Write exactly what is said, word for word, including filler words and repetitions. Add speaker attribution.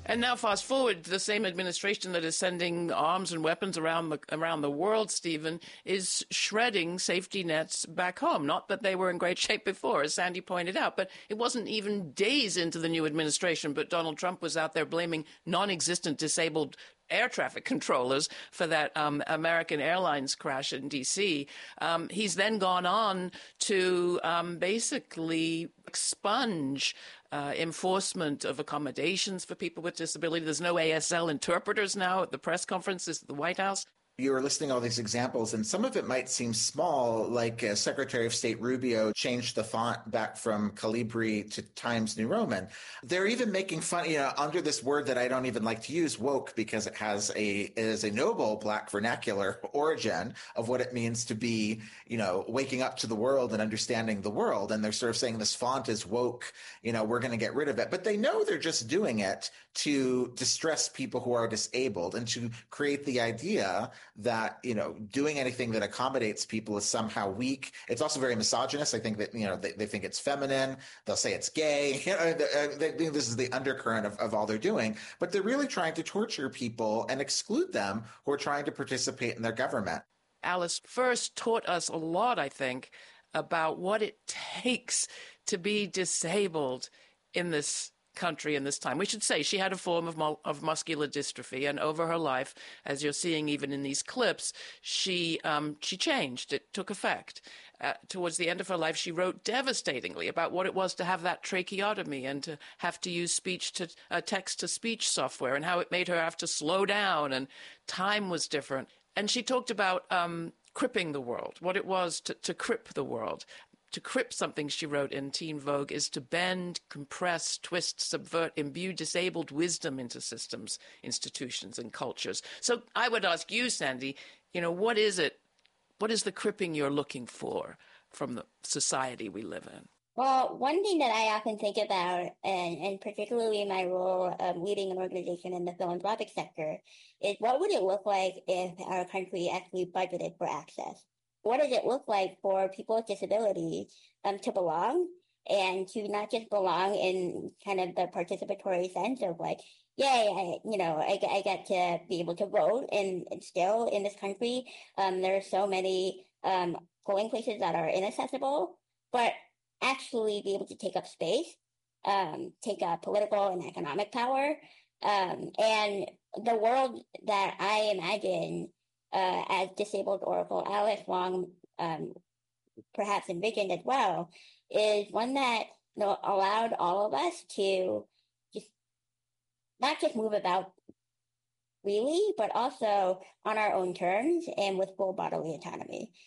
Speaker 1: And now, fast forward, the same administration that is sending arms and weapons around the around the world, Stephen, is shredding safety nets back home. Not that they were in great shape before, as Sandy pointed out, but it wasn't even days into the new administration. But Donald Trump was out there blaming non-existent disabled air traffic controllers for that um, American Airlines crash in D C. Um, he's then gone on to um, basically expunge uh, enforcement of accommodations for people with disability. There's no A S L interpreters now at the press conferences at the White House.
Speaker 2: You were listing all these examples, and some of it might seem small, like uh, Secretary of State Rubio changed the font back from Calibri to Times New Roman. They're even making fun, you know, under this word that I don't even like to use, woke, because it has a it is a noble Black vernacular origin of what it means to be, you know, waking up to the world and understanding the world. And they're sort of saying this font is woke, you know, we're going to get rid of it. But they know they're just doing it to distress people who are disabled and to create the idea that, you know, doing anything that accommodates people is somehow weak. It's also very misogynist. I think that, you know, they, they think it's feminine. They'll say it's gay. You know, they, they think this is the undercurrent of, of all they're doing. But they're really trying to torture people and exclude them who are trying to participate in their government.
Speaker 1: Alice first taught us a lot, I think, about what it takes to be disabled in this country in this time. We should say she had a form of, mul- of muscular dystrophy, and over her life, as you're seeing even in these clips, she um, she changed. It took effect. Uh, towards the end of her life, she wrote devastatingly about what it was to have that tracheotomy and to have to use speech to uh, text-to-speech software, and how it made her have to slow down, and time was different. And she talked about um, cripping the world, what it was to, to crip the world. To crip something, she wrote in Teen Vogue, is to bend, compress, twist, subvert, imbue disabled wisdom into systems, institutions, and cultures. So I would ask you, Sandy, you know, what is it, what is the cripping you're looking for from the society we live in?
Speaker 3: Well, one thing that I often think about, and, and particularly in my role of leading an organization in the philanthropic sector, is what would it look like if our country actually budgeted for access? What does it look like for people with disabilities um, to belong, and to not just belong in kind of the participatory sense of like, yay, I, you know, I, I get to be able to vote, and, and still in this country, um, there are so many um, polling places that are inaccessible, but actually be able to take up space, um, take up political and economic power. Um, and the world that I imagine Uh, as disabled Oracle Alice Wong um, perhaps envisioned as well, is one that, you know, allowed all of us to just not just move about freely, but also on our own terms and with full bodily autonomy.